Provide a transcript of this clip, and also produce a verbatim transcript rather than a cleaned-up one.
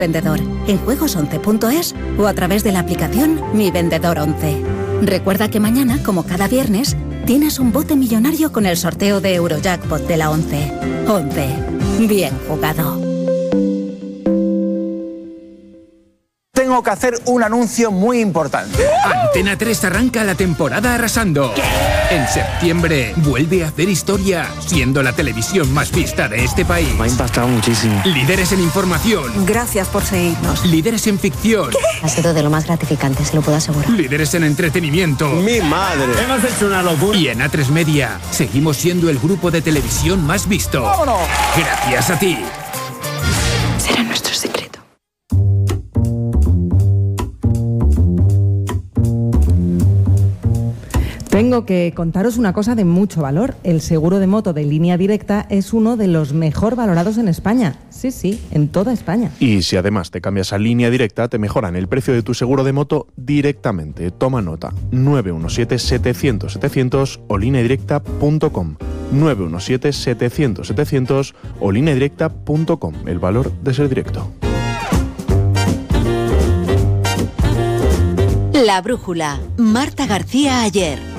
Vendedor, en juegos once punto es o a través de la aplicación Mi Vendedor once. Recuerda que mañana, como cada viernes, tienes un bote millonario con el sorteo de Eurojackpot de la once. once. Bien jugado. Tengo que hacer un anuncio muy importante. Antena tres arranca la temporada arrasando. ¿Qué? En septiembre vuelve a hacer historia, siendo la televisión más vista de este país. Me ha impactado muchísimo. Líderes en información. Gracias por seguirnos. Líderes en ficción. ¿Qué? Ha sido de lo más gratificante, se lo puedo asegurar. Líderes en entretenimiento. ¡Mi madre! Hemos hecho una locura. Y en A tres Media seguimos siendo el grupo de televisión más visto. ¡Vámonos! Gracias a ti. Será nuestro secreto. Tengo que contaros una cosa de mucho valor. El seguro de moto de Línea Directa es uno de los mejor valorados en España. Sí, sí, en toda España. Y si además te cambias a Línea Directa, te mejoran el precio de tu seguro de moto directamente. Toma nota. nueve uno siete, setecientos, setecientos o línea directa punto com. nueve uno siete, setecientos, setecientos o línea directa punto com. El valor de ser directo. La brújula. Marta García Ayer.